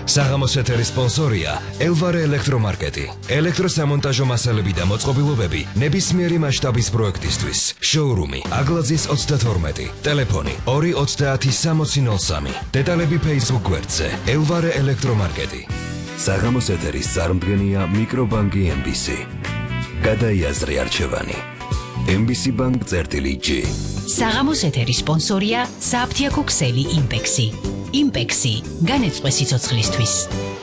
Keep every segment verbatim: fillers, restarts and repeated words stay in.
საღამოს ეთერის სპონსორია ელვარე ელექტრომარკეტი. ელექტროსამონტაჟო მასალები და მოწყობილობები ნებისმიერი მასშტაბის პროექტისთვის. შოურუმი აგლაძის ოცდათორმეტი. ტელეფონი ორი ოცდაათი სამოცი ნოლ სამი. დეტალები Facebook გვერდზე ელვარე ელექტრომარკეტი. საღამოს ეთერის წარმდგენია მიკრობანკი ემ ბი სი. გადაიაზრე არჩევანი. ემ ბი სი ბანკ წერტილი ჯი. საღამოს ეთერის სპონსორია საფთიაქო ქსელი იმპექსი. იმპექსი განეწყვე სიცოცხლისთვის.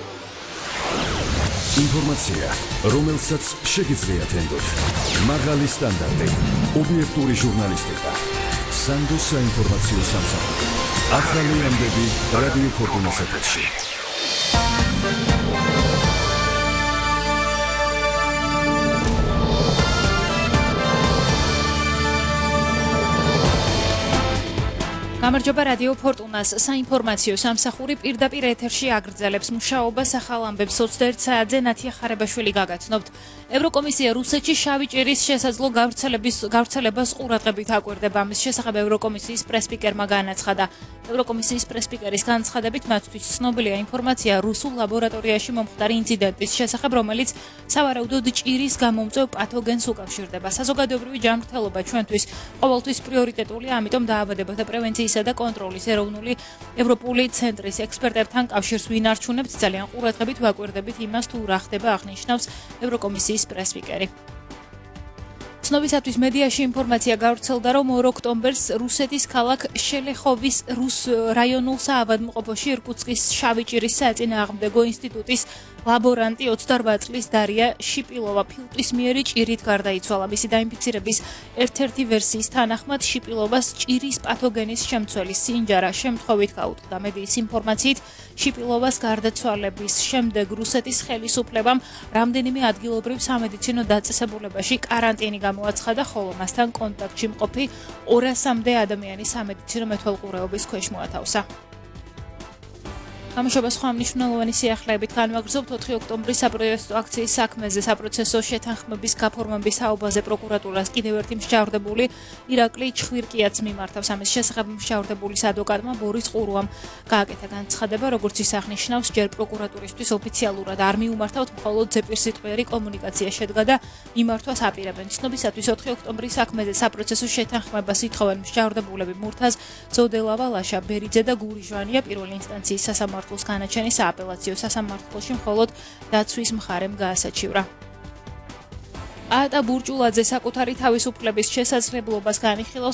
ინფორმაცია, რომელსაც შეგიძლიათ ენდოთ. მაღალი სტანდარტი, ობიექტური ჟურნალისტიკა. სანდოს საინფორმაციო სამსახური. ახალი ამბები რადიო ფორტუნას ეთერში. გამარჯობა რადიო ფორტუნას საინფორმაციო სამსახური პირდაპირ ეთერში აგრძელებს მუშაობას ახალ ამბებს ოცდაერთ საათზე ნათია ხარებაშვილი გაგაცნობთ. ევროკომისია რუსეთში შავი ჭირის შესაძლო გავრცელების გავრცელებას ყურადღებით აკვირდება. ამის შესახებ ევროკომისიის პრესსპიკერმა განაცხადა. ევროკომისიის პრესსპიკერის განცხადებით მათთვის ცნობილია ინფორმაცია რუსულ ლაბორატორიაში მომხდარი ინციდენტის შესახებ, რომელიც სავარაუდოდ ჭირის გამომწვევ პათოგენს უკავშირდება. საზოგადოებრივი ჯანმრთელობა ჩვენთვის ყოველთვის პრიორიტეტულია, ამიტომ დაავადებათა პრევენციის და კონტროლის ეროვნული ევროპული ცენტრის ექსპერტებთან კავშირს ვინარჩუნებთ, ძალიან ყურადღებით ვაკვირდებით იმას, თუ რა ხდება, აღნიშნავს ევროკომისიის პრესსპიკერი. ცნობისათვის მედიაში ინფორმაცია გავრცელდა, რომ ორ ოქტომბერს რუსეთის ქალაქ შელეხოვის რუს რაიონულ საავადმყოფოში ირკუტსკის შავი ჭირის საწინააღმდეგო ინსტიტუტის ლაბორანტი ოცდარბዓ წლის დარია შიპილოვა ფილტვისმიერი ჭირით გარდაიცვალა. მისი დაინფიცირების ერთ-ერთი ვერსიის თანახმად შიპილოვას ჭირის პათოგენის შემცველი სინჯარა შემთხვევით გაუტყდა. მედიის ინფორმაციით შიპილოვას გარდაცვალების შემდეგ რუსეთის ხელისუფლებამ რამდენიმე ადგილობრივ სამედიცინო დაწესებულებაში კარანტინი გამოაცხადა, ხოლო მასთან კონტაქტში მყოფი ორასამდე ადამიანი სამედიცინო მეთვალყურეობის ქვეშ მოათავსა. გამშვება სხვა მნიშვნელოვანი სიახლეებით განვაგრძობთ ოთხი ოქტომბრის საპროტესტო აქციის საქმეზე საპროცესო შეთანხმების გაფორმების საუბაზე პროკურატურას კიდევ ერთი მსჯავრდებული ირაკლი ჩხვირკიაც მიმართავს. ამის შესახებ მსჯავრდებულის ადვოკატმა ბორის ყურუამ გააკეთა განცხადება, როგორც ის აღნიშნავს, ჯერ პროკურატურისთვის ოფიციალურად არ მიუმართავთ, მხოლოდ ზეპირსიტყვიერი კომუნიკაცია შედგა და მიმართვას აპირებენ. ცნობისათვის ოთხი ოქტომბრის საქმეზე საპროცესო შეთანხმებას ითხოვენ მსჯავრდებულები მურთაზ ზოდელავა, ლაშა ბერიძე და გური ჟვანია. პირველი ინსტანციის სასამართლო განაჩენის სააპელაციო სასამართლოში მხოლოდ დაცვის მხარემ გაასაჩივრა. აატა ბურჭულაძე საკუთარი თავისუფლების შესაძლებლობას განიხილავს